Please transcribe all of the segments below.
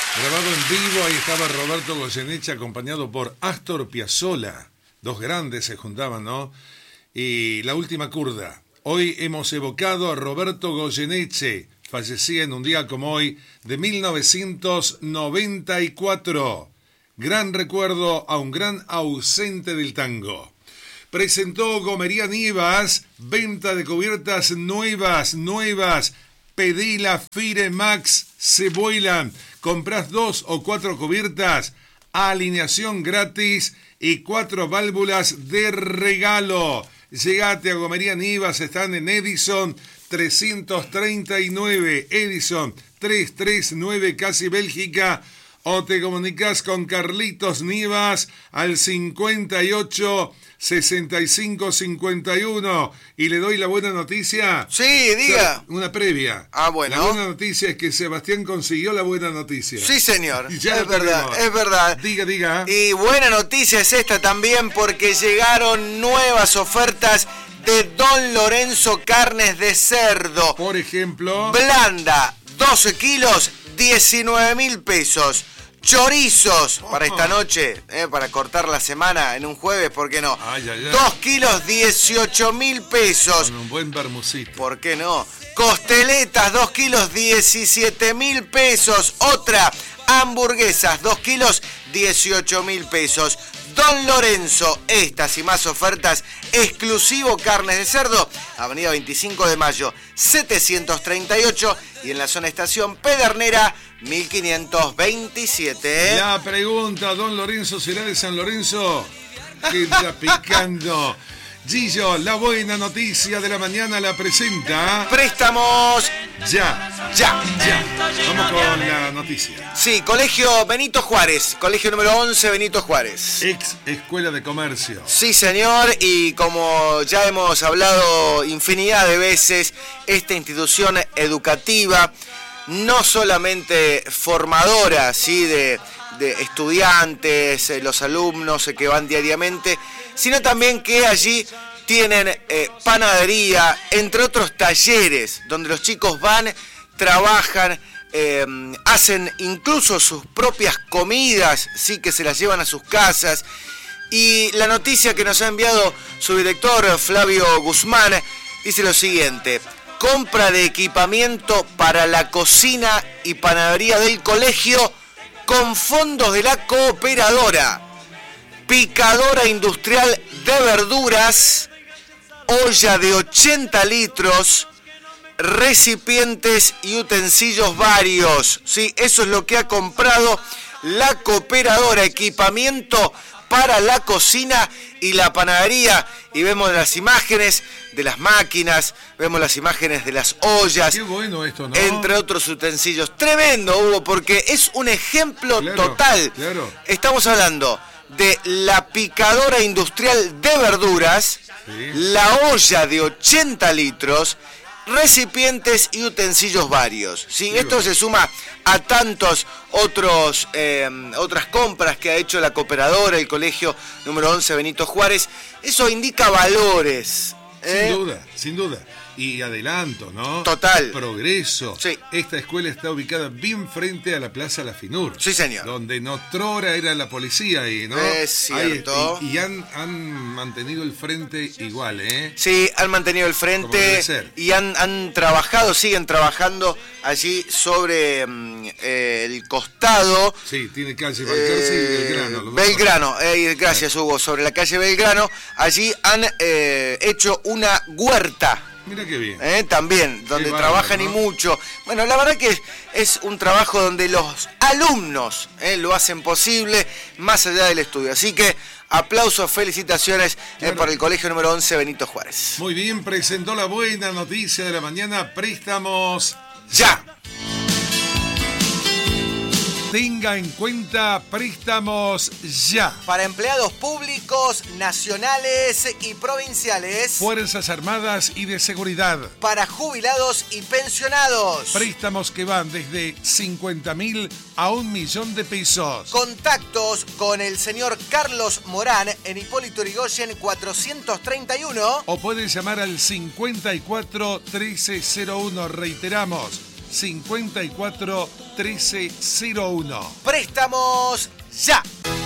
Grabado en vivo, ahí estaba Roberto Goyeneche acompañado por Astor Piazzolla. Dos grandes se juntaban, ¿no? Y La Última Curda. Hoy hemos evocado a Roberto Goyeneche. Fallecía en un día como hoy de 1994. Gran recuerdo a un gran ausente del tango. Presentó Gomería Nivas, venta de cubiertas nuevas. Pedila Fire Max, se vuelan. Comprás 2 o 4 cubiertas, alineación gratis y 4 válvulas de regalo. Llegate a Gomería Nivas, están en Edison 339, Edison 339, casi Bélgica. O te comunicas con Carlitos Nivas al 58 65 51. Y le doy la buena noticia. Sí, diga. Una previa. Bueno. La buena noticia es que Sebastián consiguió la buena noticia. Sí, señor. Ya es verdad. Diga. Y buena noticia es esta también porque llegaron nuevas ofertas de Don Lorenzo Carnes de Cerdo. Por ejemplo, blanda, 12 kilos, 19.000 pesos. Chorizos para esta noche, para cortar la semana en un jueves, ¿por qué no? 2 kilos, 18.000 pesos. Con un buen bermucito. ¿Por qué no? Costeletas, 2 kilos, 17.000 pesos. Otra, hamburguesas, 2 kilos, 18.000 pesos. Don Lorenzo, estas y más ofertas, exclusivo Carnes de Cerdo, Avenida 25 de Mayo, 738, y en la zona estación Pedernera, 1527. La pregunta, Don Lorenzo, ¿será de San Lorenzo? ¿Qué está picando? Gillo, la buena noticia de la mañana la presenta. Préstamos. Ya. Vamos con la noticia. Sí, Colegio Benito Juárez, colegio número 11 Benito Juárez. Ex Escuela de Comercio. Sí, señor, y como ya hemos hablado infinidad de veces, esta institución educativa, no solamente formadora, ¿sí?, de estudiantes, los alumnos que van diariamente, sino también que allí tienen panadería, entre otros talleres, donde los chicos van, trabajan, hacen incluso sus propias comidas, sí, que se las llevan a sus casas. Y la noticia que nos ha enviado su director, Flavio Guzmán, dice lo siguiente: compra de equipamiento para la cocina y panadería del colegio con fondos de la cooperadora. Picadora industrial de verduras, olla de 80 litros, recipientes y utensilios varios. Sí, eso es lo que ha comprado la cooperadora, equipamiento para la cocina y la panadería. Y vemos las imágenes de las máquinas, vemos las imágenes de las ollas. Qué bueno esto, ¿no? Entre otros utensilios. Tremendo, Hugo, porque es un ejemplo total. Claro. Estamos hablando de la picadora industrial de verduras, sí, la olla de 80 litros, recipientes y utensilios varios. ¿Sí? Esto se suma a tantos otras compras que ha hecho la cooperadora, el colegio número 11 Benito Juárez. Eso indica valores. Sin duda. Y adelanto, ¿no? Total. Progreso. Sí. Esta escuela está ubicada bien frente a la Plaza La Finur. Sí, señor. Donde Notrora era la policía ahí, ¿no? Es cierto. Y han mantenido el frente igual, ¿eh? Sí, han mantenido el frente y han trabajado, siguen trabajando allí sobre el costado. Sí, tiene calle Balcarce y Belgrano. Belgrano, gracias, Hugo. Sobre la calle Belgrano, allí han hecho una huerta. Mira qué bien. También, donde trabajan, ¿no?, y mucho. Bueno, la verdad que es un trabajo donde los alumnos lo hacen posible más allá del estudio. Así que aplausos, felicitaciones por el colegio número 11 Benito Juárez. Muy bien, presentó la buena noticia de la mañana. Préstamos ya. Tenga en cuenta préstamos ya. Para empleados públicos, nacionales y provinciales. Fuerzas Armadas y de Seguridad. Para jubilados y pensionados. Préstamos que van desde 50.000 a 1 millón de pesos. Contactos con el señor Carlos Morán en Hipólito Yrigoyen 431. O puedes llamar al 54 1301. Reiteramos, 54 1301. ¡Préstamos ya!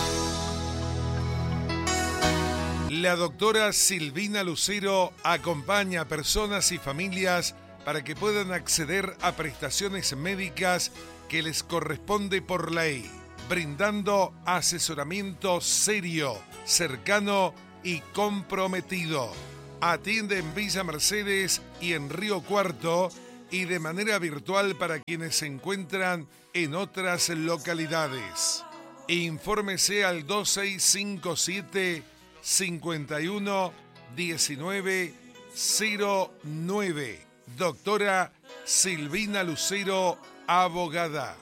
La doctora Silvina Lucero acompaña a personas y familias para que puedan acceder a prestaciones médicas que les corresponde por ley, brindando asesoramiento serio, cercano y comprometido. Atiende en Villa Mercedes y en Río Cuarto y de manera virtual para quienes se encuentran en otras localidades. Infórmese al 2657 51 19 09. Doctora Silvina Lucero, abogada.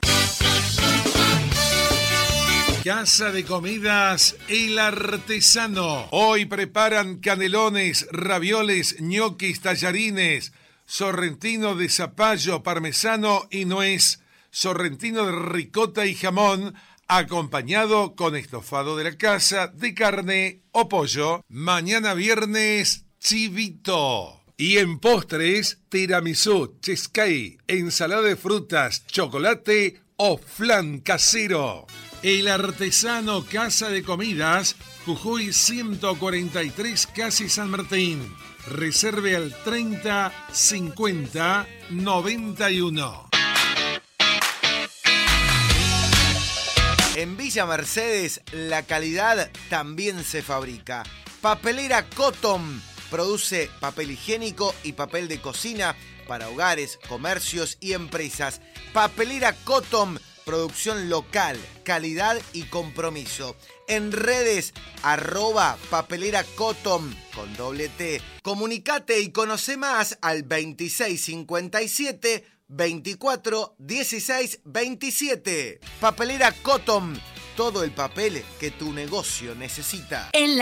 Casa de Comidas El Artesano. Hoy preparan canelones, ravioles, ñoquis, tallarines, sorrentino de zapallo, parmesano y nuez, sorrentino de ricota y jamón, acompañado con estofado de la casa, de carne o pollo. Mañana viernes, chivito. Y en postres, tiramisú, cheesecake, ensalada de frutas, chocolate o flan casero. El Artesano Casa de Comidas, Jujuy 143, Casi San Martín. Reserve al 30 50 91. En Villa Mercedes, la calidad también se fabrica. Papelera Cotton produce papel higiénico y papel de cocina para hogares, comercios y empresas. Papelera Cotton, producción local, calidad y compromiso. En redes, @papelera Cotton con ~T. Comunicate y conoce más al 2657 24 16 27. Papelera Cotton, todo el papel que tu negocio necesita. En la